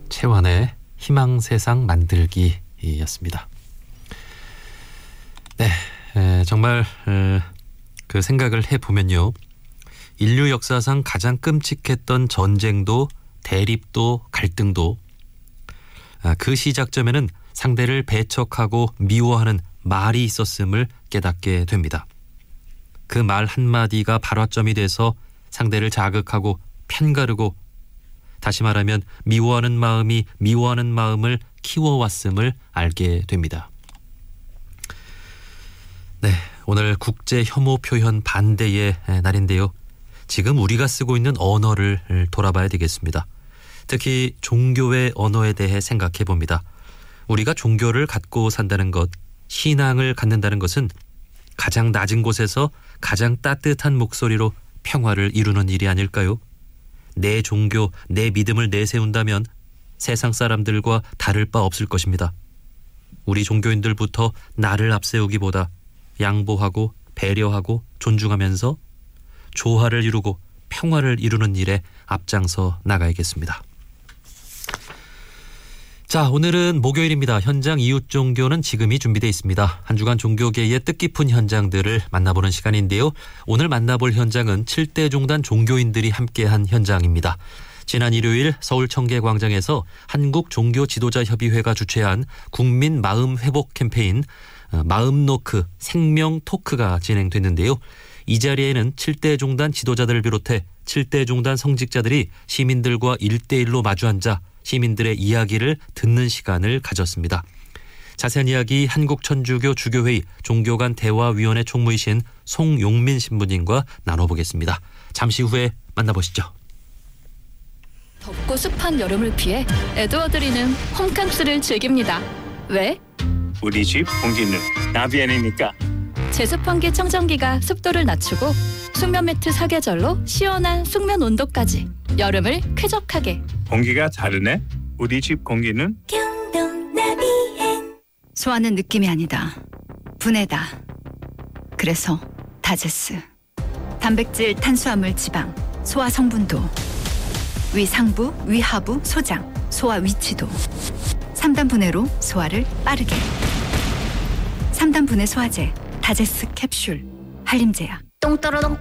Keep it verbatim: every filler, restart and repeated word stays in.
채원의 희망세상 만들기였습니다. 네, 에, 정말 에, 그 생각을 해보면요. 인류 역사상 가장 끔찍했던 전쟁도 대립도 갈등도 아, 그 시작점에는 상대를 배척하고 미워하는 말이 있었음을 깨닫게 됩니다. 그 말 한마디가 발화점이 돼서 상대를 자극하고 편가르고 다시 말하면 미워하는 마음이 미워하는 마음을 키워왔음을 알게 됩니다. 네, 오늘 국제 혐오 표현 반대의 날인데요. 지금 우리가 쓰고 있는 언어를 돌아봐야 되겠습니다. 특히 종교의 언어에 대해 생각해 봅니다. 우리가 종교를 갖고 산다는 것, 신앙을 갖는다는 것은 가장 낮은 곳에서 가장 따뜻한 목소리로 평화를 이루는 일이 아닐까요? 내 종교, 내 믿음을 내세운다면 세상 사람들과 다를 바 없을 것입니다. 우리 종교인들부터 나를 앞세우기보다 양보하고 배려하고 존중하면서 조화를 이루고 평화를 이루는 일에 앞장서 나가야겠습니다. 자, 오늘은 목요일입니다. 현장 이웃 종교는 지금이 준비되어 있습니다. 한 주간 종교계의 뜻깊은 현장들을 만나보는 시간인데요. 오늘 만나볼 현장은 칠 대 종단 종교인들이 함께한 현장입니다. 지난 일요일 서울 청계광장에서 한국종교지도자협의회가 주최한 국민 마음 회복 캠페인 마음노크 생명 토크가 진행됐는데요. 이 자리에는 칠 대 종단 지도자들을 비롯해 칠 대 종단 성직자들이 시민들과 일대일로 마주 앉아 시민들의 이야기를 듣는 시간을 가졌습니다. 자세한 이야기 한국천주교 주교회의 종교간 대화위원회 총무이신 송용민 신부님과 나눠보겠습니다. 잠시 후에 만나보시죠. 덥고 습한 여름을 피해 에드워드리는 홈캉스를 즐깁니다. 왜? 우리 집 공기는 나비안이니까. 제습 환기 청정기가 습도를 낮추고 숙면 매트 사계절로 시원한 숙면 온도까지 여름을 쾌적하게. 공기가 다르네. 우리 집 공기는 경동 나비엔 소화는 느낌이 아니다. 분해다. 그래서 다제스. 단백질, 탄수화물, 지방, 소화 성분도, 위상부, 위하부, 소장, 소화 위치도. 삼 단 분해로 소화를 빠르게. 삼 단 분해 소화제 다제스 캡슐 한림제약. 똥 떨어덩